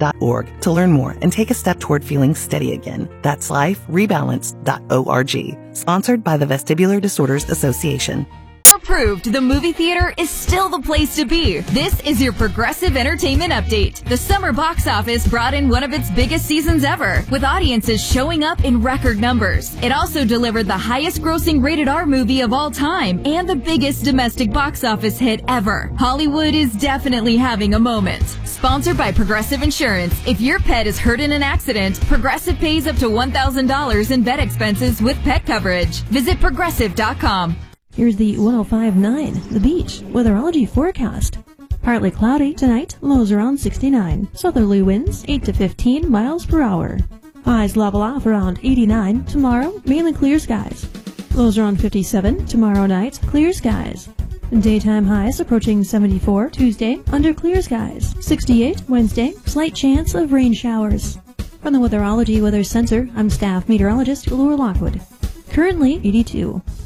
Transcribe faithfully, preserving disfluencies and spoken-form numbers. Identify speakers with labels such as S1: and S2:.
S1: dot org to learn more and take a step toward feeling steady again. That's life rebalance dot org. Sponsored by the Vestibular Disorders Association.
S2: Approved, the movie theater is still the place to be. This is your Progressive Entertainment Update. The summer box office brought in one of its biggest seasons ever, with audiences showing up in record numbers. It also delivered the highest grossing rated R movie of all time and the biggest domestic box office hit ever. Hollywood is definitely having a moment. Sponsored by Progressive Insurance. If your pet is hurt in an accident, Progressive pays up to one thousand dollars in vet expenses with pet coverage. Visit progressive dot com.
S3: Here's the one oh five point nine, The Beach, weatherology forecast. Partly cloudy tonight, lows around sixty-nine. Southerly winds, eight to fifteen miles per hour. Highs level off around eighty-nine. Tomorrow, mainly clear skies. Lows around fifty-seven. Tomorrow night, clear skies. Daytime highs approaching seventy-four. Tuesday, under clear skies. sixty-eight. Wednesday, slight chance of rain showers. From the Weatherology Weather Center, I'm staff meteorologist Laura Lockwood. Currently eighty-two.